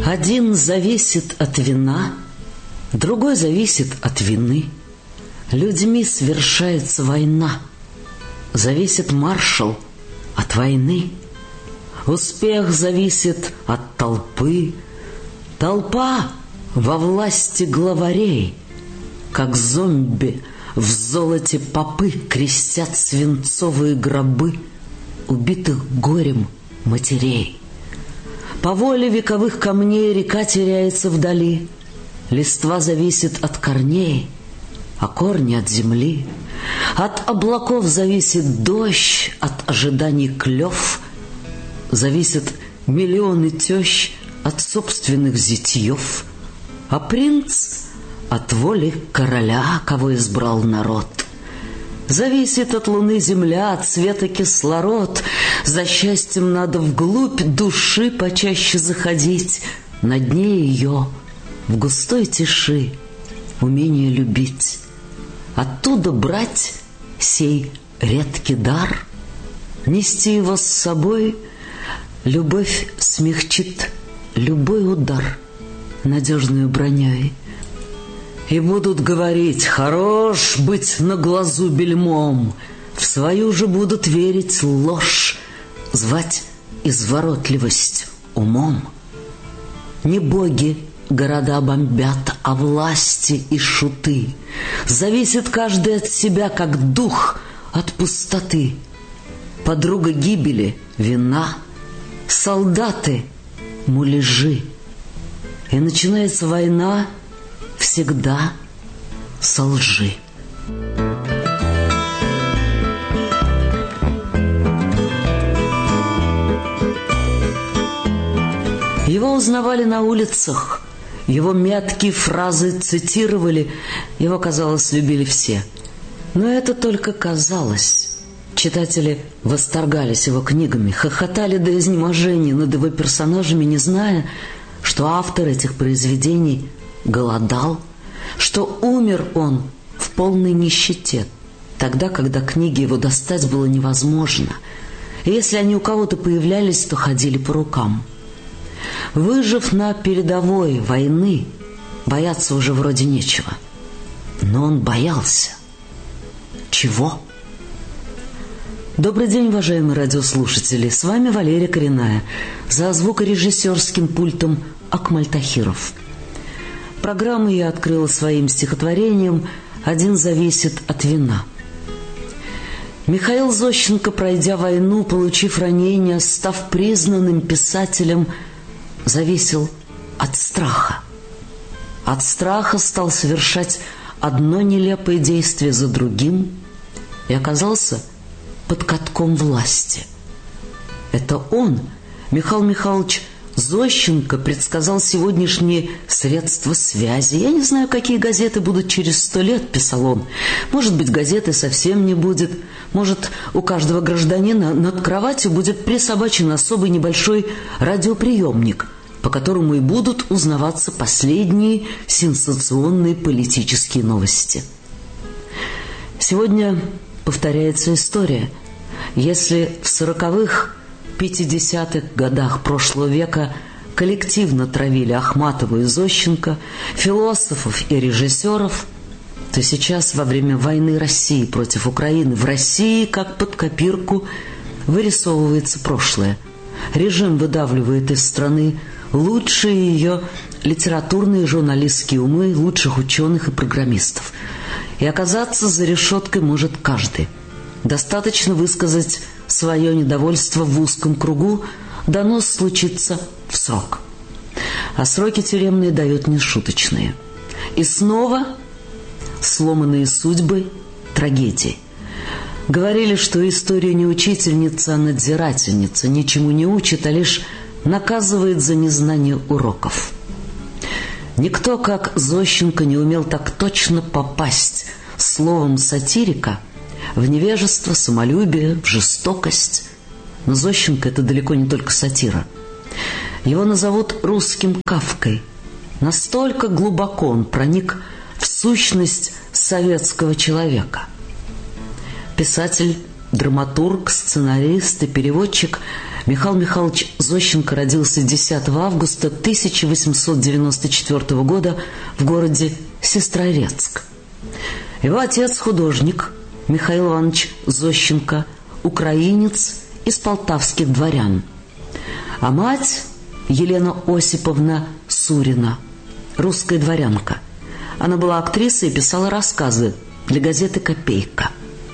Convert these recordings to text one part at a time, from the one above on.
Один зависит от вина, другой зависит от вины. Людьми совершается война, зависит маршал от войны. Успех зависит от толпы, толпа во власти главарей. Как зомби в золоте попы крестят свинцовые гробы убитых горем матерей. По воле вековых камней река теряется вдали, листва зависит от корней, а корни от земли. От облаков зависит дождь, от ожиданий клев. Зависят миллионы тещ от собственных зятьев, а принц от воли короля, кого избрал народ. Зависит от луны земля, от света кислород. За счастьем надо вглубь души почаще заходить, на дне ее, в густой тиши, умение любить. Оттуда брать сей редкий дар, нести его с собой. Любовь смягчит любой удар надежную броней. И будут говорить: хорош быть на глазу бельмом, в свою же будут верить ложь, звать изворотливость умом. Не боги города бомбят, а власти и шуты. Зависит каждый от себя, как дух от пустоты. Подруга гибели — вина, солдаты — муляжи. И начинается война всегда со лжи. Его узнавали на улицах, его меткие фразы цитировали, его, казалось, любили все. Но это только казалось. Читатели восторгались его книгами, хохотали до изнеможения над его персонажами, не зная, что автор этих произведений голодал, что умер он в полной нищете, тогда, когда книги его достать было невозможно. И если они у кого-то появлялись, то ходили по рукам. Выжив на передовой войны, бояться уже вроде нечего. Но он боялся. Чего? Добрый день, уважаемые радиослушатели. С вами Валерия Коренная. За звукорежиссерским пультом Акмаль Тахиров. Программу я открыла своим стихотворением «Один зависит от вина». Михаил Зощенко, пройдя войну, получив ранение, став признанным писателем, зависел от страха. От страха стал совершать одно нелепое действие за другим и оказался под катком власти. Это он, Михаил Михайлович Зощенко, предсказал сегодняшние средства связи. Я не знаю, какие газеты будут через 100 лет, писал он. Может быть, газеты совсем не будет. Может, у каждого гражданина над кроватью будет присобачен особый небольшой радиоприемник, по которому и будут узнаваться последние сенсационные политические новости. Сегодня повторяется история. Если в 40-х, 50-х годах прошлого века коллективно травили Ахматову и Зощенко, философов и режиссеров, то сейчас, во время войны России против Украины, в России, как под копирку, вырисовывается прошлое. Режим выдавливает из страны лучшие ее литературные и журналистские умы, лучших ученых и программистов. И оказаться за решеткой может каждый. Достаточно высказать свое недовольство в узком кругу, донос случится в срок. А сроки тюремные дают нешуточные. И снова сломанные судьбы, трагедии. Говорили, что история не учительница, а надзирательница, ничему не учит, а лишь наказывает за незнание уроков. Никто, как Зощенко, не умел так точно попасть словом сатирика в невежество, самолюбие, в жестокость. Но Зощенко — это далеко не только сатира. Его назовут русским Кафкой. Настолько глубоко он проник в сущность советского человека. Писатель, драматург, сценарист и переводчик Михаил Михайлович Зощенко родился 10 августа 1894 года в городе Сестрорецк. Его отец – художник Михаил Иванович Зощенко, украинец из полтавских дворян, а мать – Елена Осиповна Сурина, русская дворянка. Она была актрисой и писала рассказы для газеты «Копейка».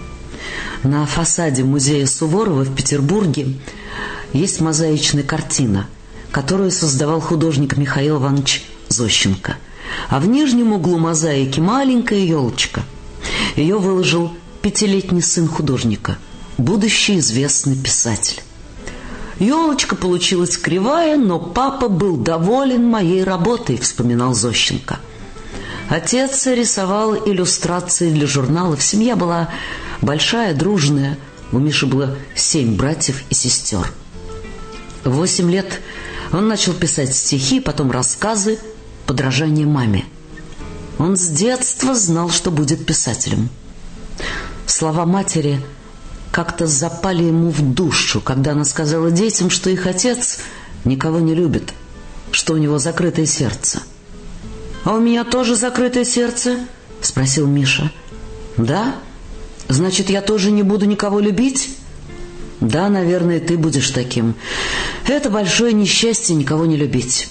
На фасаде музея Суворова в Петербурге есть мозаичная картина, которую создавал художник Михаил Иванович Зощенко. А в нижнем углу мозаики маленькая елочка. Ее выложил 5-летний сын художника, будущий известный писатель. Елочка получилась кривая, но папа был доволен моей работой, вспоминал Зощенко. Отец рисовал иллюстрации для журналов. Семья была большая, дружная. У Миши было 7 братьев и сестер. В 8 лет он начал писать стихи, потом рассказы, подражание маме. Он с детства знал, что будет писателем. Слова матери как-то запали ему в душу, когда она сказала детям, что их отец никого не любит, что у него закрытое сердце. «А у меня тоже закрытое сердце?» – спросил Миша. «Да? Значит, я тоже не буду никого любить?» «Да, наверное, ты будешь таким. Это большое несчастье никого не любить».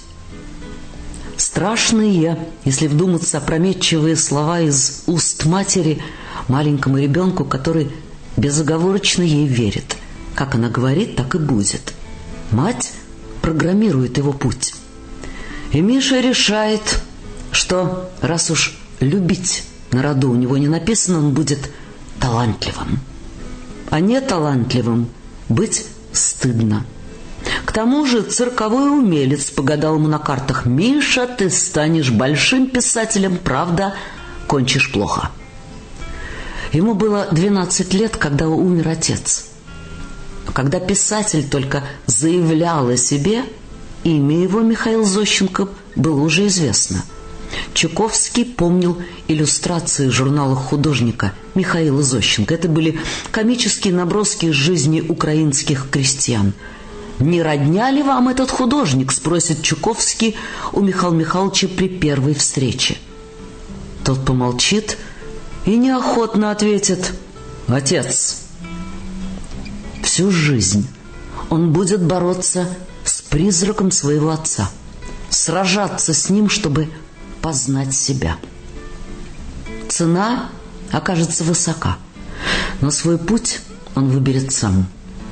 Страшные, если вдуматься, опрометчивые слова из уст матери маленькому ребенку, который безоговорочно ей верит. Как она говорит, так и будет. Мать программирует его путь. И Миша решает, что раз уж любить на роду у него не написано, он будет талантливым. А не талантливым быть стыдно. К тому же цирковой умелец погадал ему на картах: «Миша, ты станешь большим писателем, правда, кончишь плохо». Ему было 12 лет, когда умер отец. Когда писатель только заявлял о себе, имя его, Михаил Зощенко, было уже известно. Чуковский помнил иллюстрации в журналах художника Михаила Зощенко. Это были комические наброски из жизни украинских крестьян. «Не родня ли вам этот художник?» – спросит Чуковский у Михаила Михайловича при первой встрече. Тот помолчит и неохотно ответит: «Отец». Всю жизнь он будет бороться с призраком своего отца, сражаться с ним, чтобы познать себя. Цена окажется высока, но свой путь он выберет сам.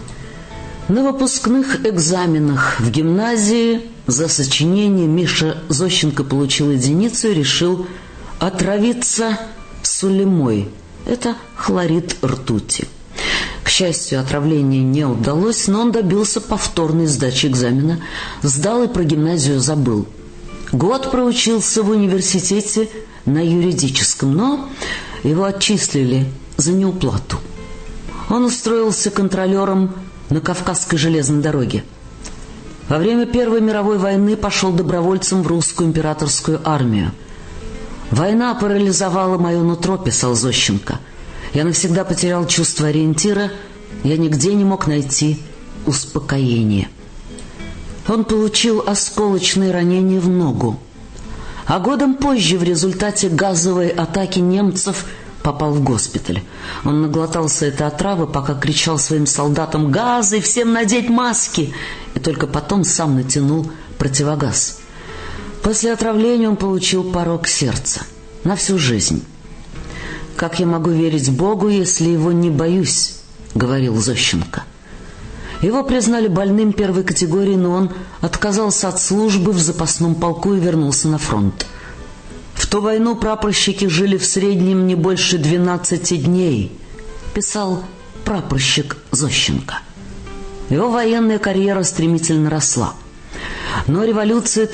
На выпускных экзаменах в гимназии за сочинение Миша Зощенко получил единицу и решил отравиться сулемой. Это хлорид ртути. К счастью, отравление не удалось, но он добился повторной сдачи экзамена, сдал и про гимназию забыл. Год проучился в университете на юридическом, но его отчислили за неуплату. Он устроился контролером на Кавказской железной дороге. Во время Первой мировой войны пошел добровольцем в русскую императорскую армию. «Война парализовала мое нутро», – писал Зощенко. «Я навсегда потерял чувство ориентира, я нигде не мог найти успокоения». Он получил осколочные ранения в ногу, а годом позже в результате газовой атаки немцев попал в госпиталь. Он наглотался этой отравы, пока кричал своим солдатам: «Газы! Всем надеть маски!» и только потом сам натянул противогаз. После отравления он получил порок сердца на всю жизнь. «Как я могу верить Богу, если его не боюсь?» — говорил Зощенко. Его признали больным первой категории, но он отказался от службы в запасном полку и вернулся на фронт. «В ту войну прапорщики жили в среднем не больше 12 дней», – писал прапорщик Зощенко. Его военная карьера стремительно росла. Но революция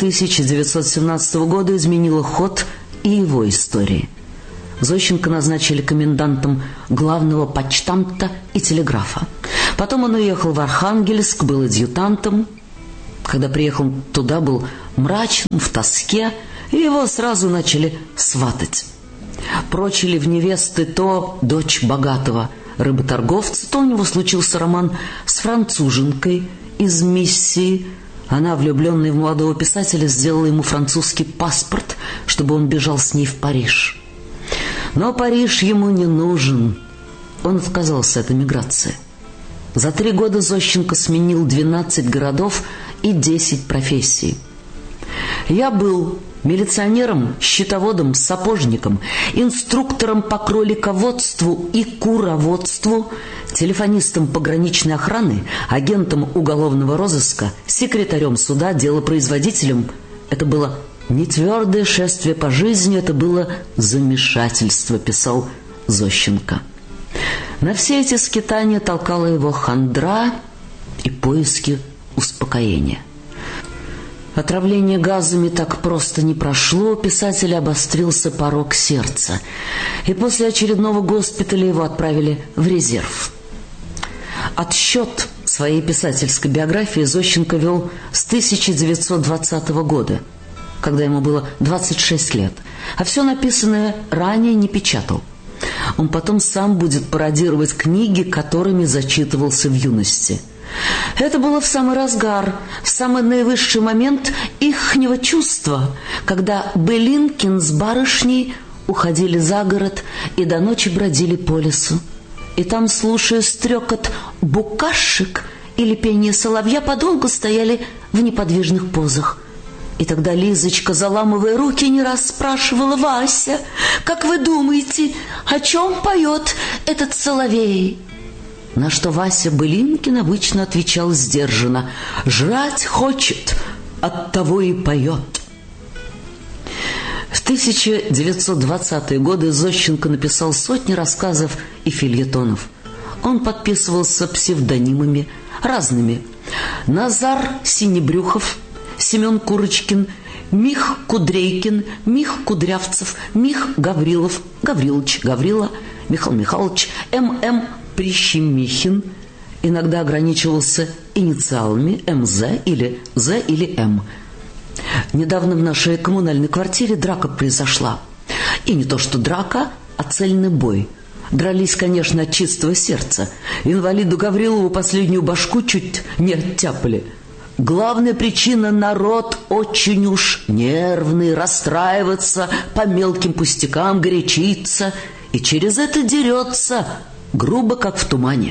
1917 года изменила ход и его истории. Зощенко назначили комендантом главного почтамта и телеграфа. Потом он уехал в Архангельск, был адъютантом. Когда приехал туда, был мрачным, в тоске, и его сразу начали сватать. Прочили в невесты то дочь богатого рыботорговца, то у него случился роман с француженкой из миссии. Она, влюбленная в молодого писателя, сделала ему французский паспорт, чтобы он бежал с ней в Париж. Но Париж ему не нужен. Он отказался от эмиграции. За 3 года Зощенко сменил 12 городов и 10 профессий. Я был милиционером, счетоводом, сапожником, инструктором по кролиководству и куроводству, телефонистом пограничной охраны, агентом уголовного розыска, секретарем суда, делопроизводителем. Это было не твердое шествие по жизни, это было замешательство, писал Зощенко. На все эти скитания толкала его хандра и поиски успокоения. Отравление газами так просто не прошло, у писателя обострился порок сердца, и после очередного госпиталя его отправили в резерв. Отсчет своей писательской биографии Зощенко вел с 1920 года, когда ему было 26 лет, а все написанное ранее не печатал. Он потом сам будет пародировать книги, которыми зачитывался в юности. Это было в самый разгар, в самый наивысший момент ихнего чувства, когда Былинкин с барышней уходили за город и до ночи бродили по лесу. И там, слушая стрекот букашек или пение соловья, подолгу стояли в неподвижных позах. И тогда Лизочка, заламывая руки, не раз спрашивала: «Вася, как вы думаете, о чем поет этот соловей?» На что Вася Былинкин обычно отвечал сдержанно: «Жрать хочет, оттого и поет». В 1920-е годы Зощенко написал сотни рассказов и фельетонов. Он подписывался псевдонимами разными: Назар Синебрюхов, Семен Курочкин, Мих Кудрейкин, Мих Кудрявцев, Мих Гаврилов, Гаврилыч Гаврила, Михаил Михайлович, М.М. Прищемихин. Иногда ограничивался инициалами МЗ или З или М. Недавно в нашей коммунальной квартире драка произошла. И не то что драка, а цельный бой. Дрались, конечно, от чистого сердца. Инвалиду Гаврилову последнюю башку чуть не оттяпали. Главная причина — народ очень уж нервный, расстраивается, по мелким пустякам горячится и через это дерется, грубо, как в тумане.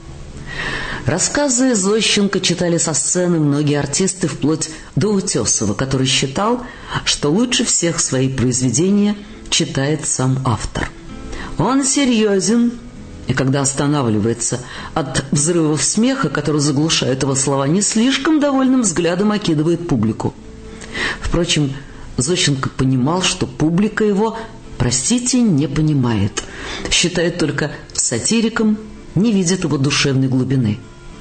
Рассказы Зощенко читали со сцены многие артисты, вплоть до Утесова, который считал, что лучше всех свои произведения читает сам автор. Он серьезен, и когда останавливается от взрывов смеха, который заглушает его слова, не слишком довольным взглядом окидывает публику. Впрочем, Зощенко понимал, что публика его, простите, не понимает, считает только сатириком, не видит его душевной глубины.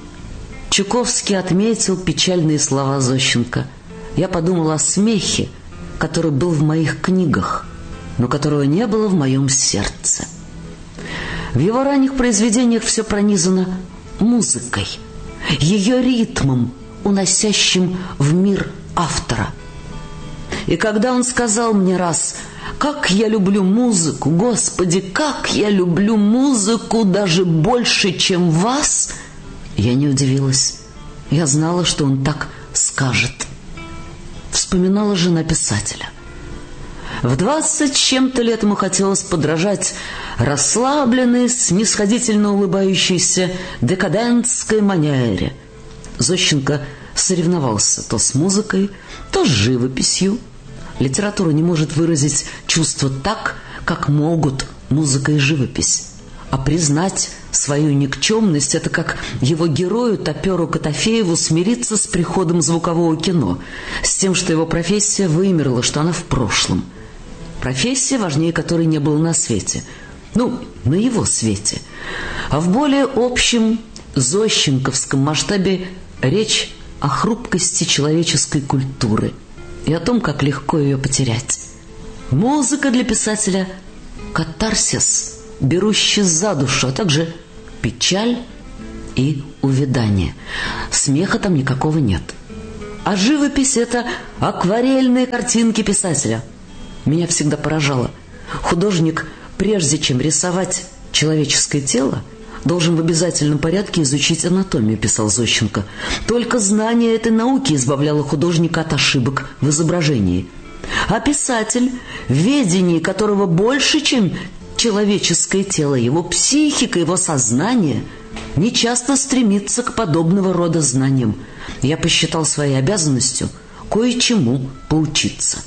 Чуковский отметил печальные слова Зощенко: «Я подумал о смехе, который был в моих книгах, но которого не было в моем сердце». В его ранних произведениях все пронизано музыкой, ее ритмом, уносящим в мир автора. И когда он сказал мне раз: «Как я люблю музыку, Господи, как я люблю музыку даже больше, чем вас», я не удивилась. Я знала, что он так скажет. Вспоминала жена писателя. В 20 с чем-то лет ему хотелось подражать расслабленной, снисходительно улыбающейся декадентской манере. Зощенко соревновался то с музыкой, то с живописью. Литература не может выразить чувства так, как могут музыка и живопись. А признать свою никчемность — это как его герою, топеру Котофееву, смириться с приходом звукового кино, с тем, что его профессия вымерла, что она в прошлом. Профессия, важнее которой не было на свете. Ну, на его свете. А в более общем зощенковском масштабе речь о хрупкости человеческой культуры и о том, как легко ее потерять. Музыка для писателя — катарсис, берущий за душу, а также печаль и увядание. Смеха там никакого нет. А живопись — это акварельные картинки писателя. Меня всегда поражало. Художник, прежде чем рисовать человеческое тело, должен в обязательном порядке изучить анатомию, писал Зощенко. Только знание этой науки избавляло художника от ошибок в изображении. А писатель, в ведении которого больше, чем человеческое тело, его психика, его сознание, нечасто стремится к подобного рода знаниям. Я посчитал своей обязанностью кое-чему поучиться.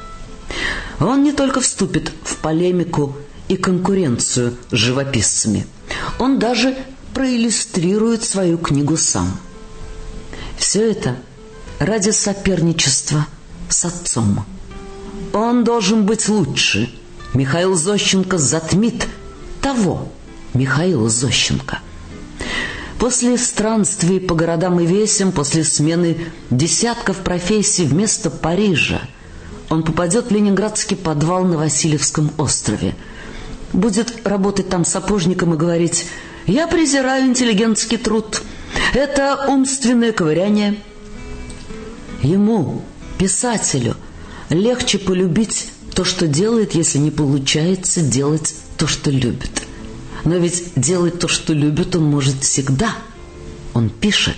Он не только вступит в полемику и конкуренцию с живописцами, он даже проиллюстрирует свою книгу сам. Все это ради соперничества с отцом. Он должен быть лучше. Михаил Зощенко затмит того Михаила Зощенко. После странствий по городам и весям, после смены десятков профессий вместо Парижа, он попадет в ленинградский подвал на Васильевском острове. Будет работать там сапожником и говорить: «Я презираю интеллигентский труд. Это умственное ковыряние». Ему, писателю, легче полюбить то, что делает, если не получается делать то, что любит. Но ведь делать то, что любит, он может всегда. Он пишет.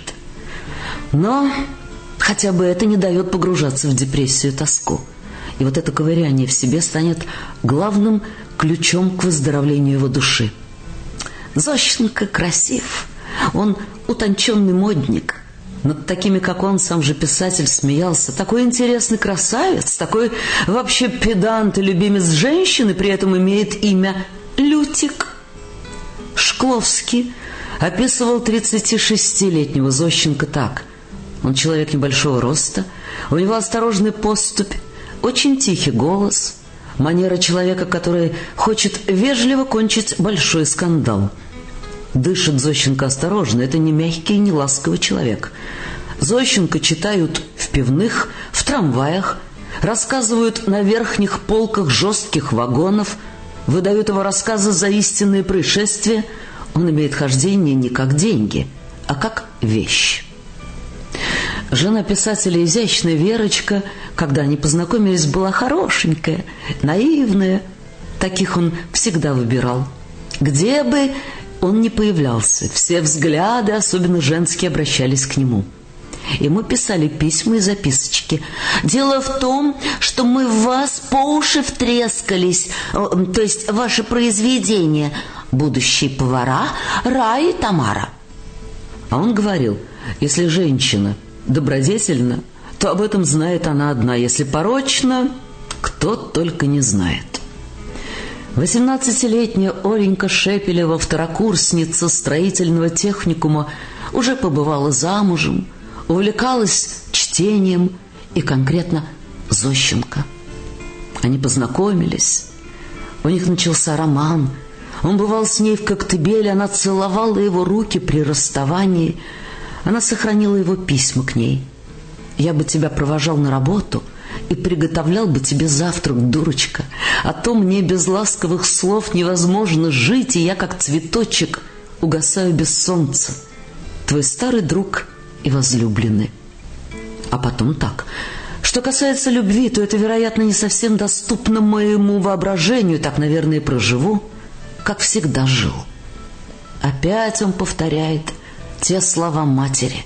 Но хотя бы это не дает погружаться в депрессию и тоску. И вот это ковыряние в себе станет главным ключом к выздоровлению его души. Зощенко красив. Он утонченный модник. Над такими, как он, сам же писатель смеялся. Такой интересный красавец, такой вообще педант и любимец женщины, при этом имеет имя Лютик. Шкловский описывал 36-летнего Зощенко так. Он человек небольшого роста, у него осторожная поступь, очень тихий голос, манера человека, который хочет вежливо кончить большой скандал. Дышит Зощенко осторожно, это не мягкий и не ласковый человек. Зощенко читают в пивных, в трамваях, рассказывают на верхних полках жестких вагонов, выдают его рассказы за истинные происшествия. Он имеет хождение не как деньги, а как вещь. Жена писателя, изящная Верочка, когда они познакомились, была хорошенькая, наивная. Таких он всегда выбирал. Где бы он ни появлялся, все взгляды, особенно женские, обращались к нему. Ему писали письма и записочки. «Дело в том, что мы в вас по уши втрескались, то есть ваши произведения, будущие повара Рая и Тамара». А он говорил: если женщина добродетельна, то об этом знает она одна, если порочна, кто только не знает. 18-летняя Оленька Шепелева, второкурсница строительного техникума, уже побывала замужем, увлекалась чтением и конкретно Зощенко. Они познакомились, у них начался роман. Он бывал с ней в Коктебеле, она целовала его руки при расставании. Она сохранила его письма к ней. «Я бы тебя провожал на работу и приготовлял бы тебе завтрак, дурочка. А то мне без ласковых слов невозможно жить, и я, как цветочек, угасаю без солнца. Твой старый друг и возлюбленный». А потом так: что касается любви, то это, вероятно, не совсем доступно моему воображению. Так, наверное, и проживу, как всегда жил. Опять он повторяет те слова матери.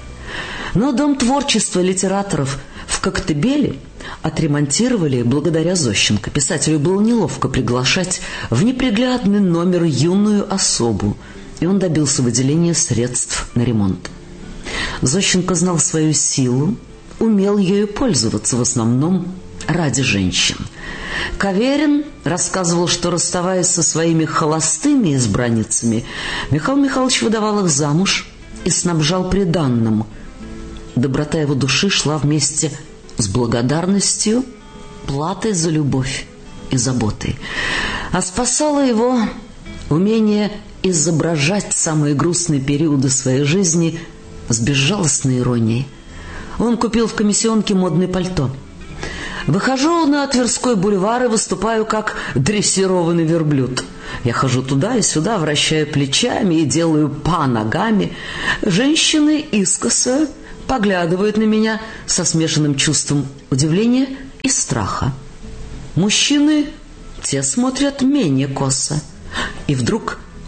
Но Дом творчества литераторов в Коктебеле отремонтировали благодаря Зощенко. Писателю было неловко приглашать в неприглядный номер юную особу, и он добился выделения средств на ремонт. Зощенко знал свою силу, умел ею пользоваться, в основном ради женщин. Каверин рассказывал, что, расставаясь со своими холостыми избранницами, Михаил Михайлович выдавал их замуж и снабжал приданным. Доброта его души шла вместе с благодарностью, платой за любовь и заботой. А спасало его умение изображать самые грустные периоды своей жизни с безжалостной иронией. Он купил в комиссионке модное пальто. «Выхожу на Тверской бульвар и выступаю как дрессированный верблюд. Я хожу туда и сюда, вращаю плечами и делаю па ногами. Женщины искоса поглядывают на меня со смешанным чувством удивления и страха. Мужчины, те смотрят менее косо. И вдруг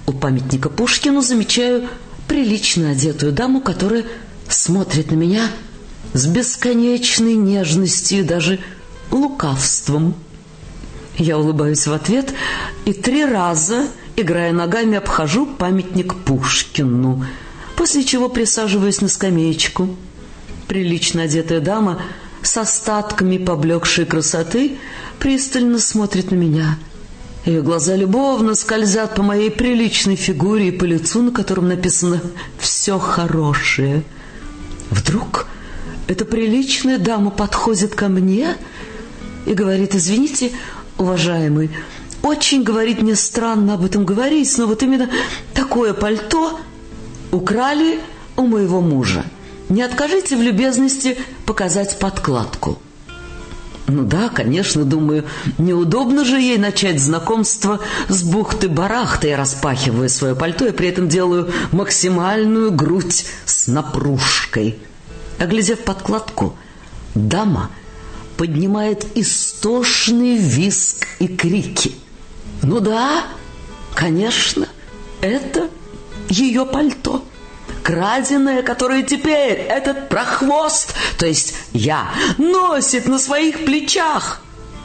у памятника Пушкину замечаю прилично одетую даму, которая смотрит на меня с бесконечной нежностью и даже лукавством. Я улыбаюсь в ответ и 3 раза, играя ногами, обхожу памятник Пушкину, после чего присаживаюсь на скамеечку. Прилично одетая дама с остатками поблекшей красоты пристально смотрит на меня. Ее глаза любовно скользят по моей приличной фигуре и по лицу, на котором написано «Все хорошее». Вдруг эта приличная дама подходит ко мне и говорит: «Извините, уважаемый, очень, говорит, мне странно об этом говорить, но вот именно такое пальто украли у моего мужа. Не откажите в любезности показать подкладку». Ну да, конечно, думаю, неудобно же ей начать знакомство с бухты-барахты. Я распахиваю свое пальто и при этом делаю максимальную грудь с напружкой. Оглядев подкладку, дама поднимает истошный визг и крики. Ну да, конечно, это ее пальто, краденое, которое теперь этот прохвост, то есть я, носит на своих плечах.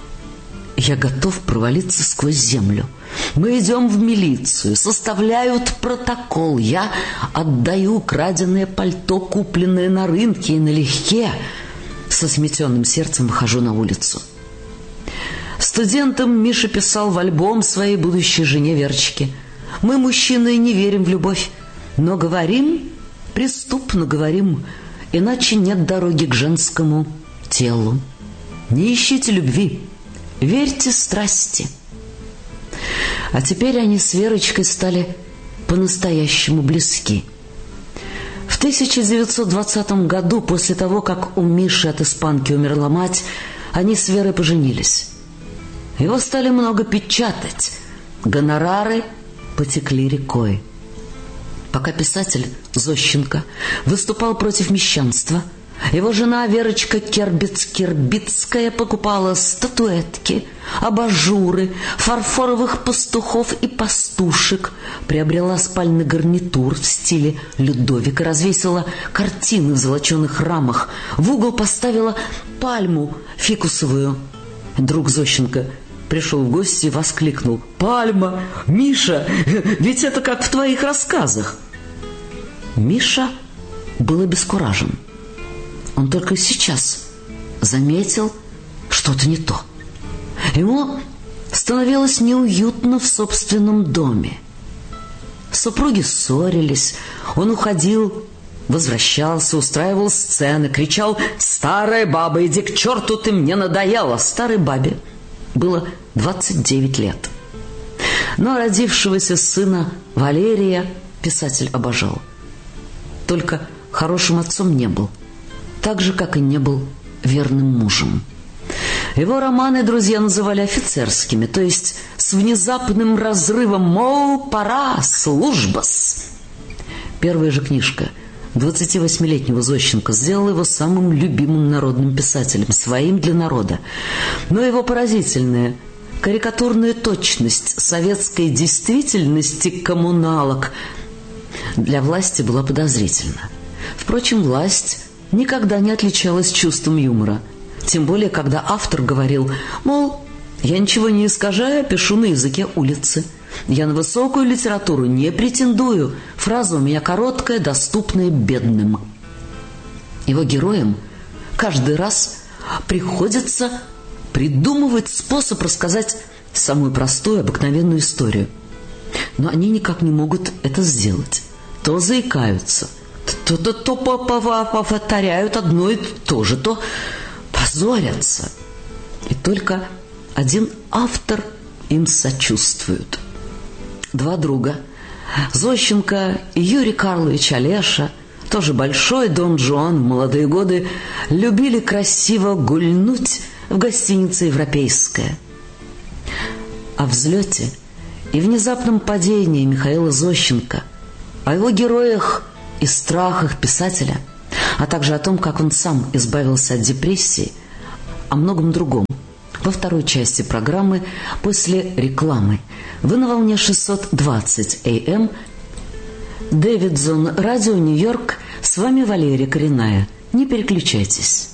Я готов провалиться сквозь землю. Мы идем в милицию, составляют протокол. Я отдаю краденое пальто, купленное на рынке и налегке. Со сметенным сердцем выхожу на улицу. Студентом Миша писал в альбом своей будущей жене Верочке: «Мы, мужчины, не верим в любовь, но говорим, преступно говорим, иначе нет дороги к женскому телу. Не ищите любви, верьте страсти». А теперь они с Верочкой стали по-настоящему близки. В 1920 году, после того, как у Миши от испанки умерла мать, они с Верой поженились. Его стали много печатать, гонорары потекли рекой. Пока писатель Зощенко выступал против мещанства, его жена Верочка Кербицкая покупала статуэтки, абажуры, фарфоровых пастухов и пастушек, приобрела спальный гарнитур в стиле Людовика, развесила картины в золоченых рамах, в угол поставила пальму фикусовую. Друг Зощенко пришел в гости и воскликнул: «Пальма! Миша, ведь это как в твоих рассказах!» Миша был обескуражен. Он только сейчас заметил что-то не то. Ему становилось неуютно в собственном доме. Супруги ссорились, он уходил, возвращался, устраивал сцены, кричал: «Старая баба, иди к черту, ты мне надоела!» Старой бабе было 29 лет. Но родившегося сына Валерия писатель обожал. Только хорошим отцом не был, так же, как и не был верным мужем. Его романы друзья называли офицерскими, то есть с внезапным разрывом, мол, пора, служба-с. Первая же книжка 28-летнего Зощенко сделала его самым любимым народным писателем, своим для народа. Но его поразительная карикатурная точность советской действительности коммуналок для власти была подозрительна. Впрочем, власть никогда не отличалась чувством юмора. Тем более, когда автор говорил, мол, я ничего не искажаю, а пишу на языке улицы. Я на высокую литературу не претендую. Фраза у меня короткая, доступная бедным. Его героям каждый раз приходится придумывать способ рассказать самую простую, обыкновенную историю. Но они никак не могут это сделать. То заикаются, то повторяют одно и то же, то позорятся. И только один автор им сочувствует. Два друга, Зощенко и Юрий Карлович Олеша, тоже большой Дон Жуан в молодые годы, любили красиво гульнуть в гостинице «Европейская». О взлете и внезапном падении Михаила Зощенко, о его героях и страхах писателя, а также о том, как он сам избавился от депрессии, о многом другом во второй части программы после рекламы. Вы на волне 620 АМ. Дэвидзон, радио Нью-Йорк. С вами Валерия Коренная. Не переключайтесь.